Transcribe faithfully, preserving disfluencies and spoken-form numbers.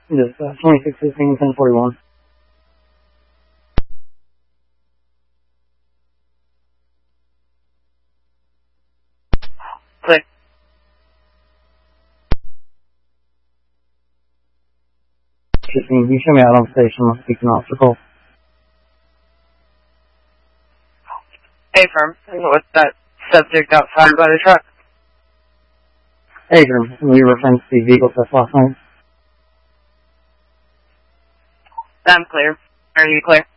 Just uh, twenty-six fifteen, ten forty-one. Click. fifteen, you show me out on station. I'm speaking obstacle. A-firm. What's that subject outside by the truck? Adrian, we referenced the vehicle test last night. I'm clear. Are you clear?